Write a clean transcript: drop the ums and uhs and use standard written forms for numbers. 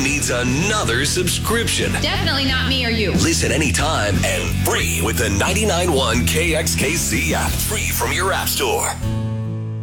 needs another subscription? Definitely not me or you. Listen anytime and free with the 99.1 KXKC app. Free from your app store.